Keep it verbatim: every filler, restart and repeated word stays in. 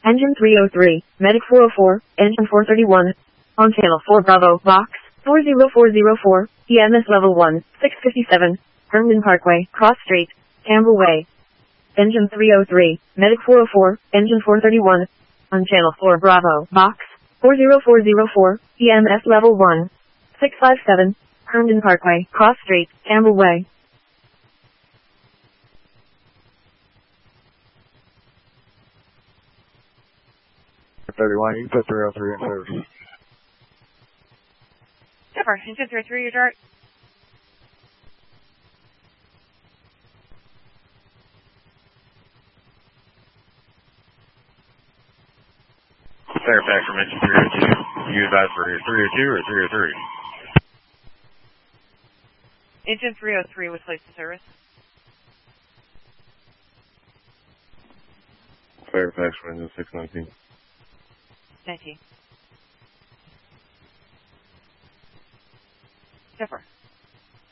Engine three oh three, Medic four oh four, Engine four thirty-one. On channel four Bravo, box, four zero four zero four, E M S level one, six fifty-seven, Herndon Parkway, Cross Street, Campbell Way. Engine three oh three, Medic four oh four, Engine four thirty-one. On channel four Bravo, box, four zero four zero four, E M S level one, six fifty-seven, Herndon Parkway, Cross Street, Campbell Way. thirty-one, you can put three oh three in service. Zipper, Engine three oh three, your dart. Fairfax from Engine three oh two. You advise for three oh two or three oh three? Engine three oh three was placed in service. Fairfax from Engine six nineteen. nineteen. Zipper.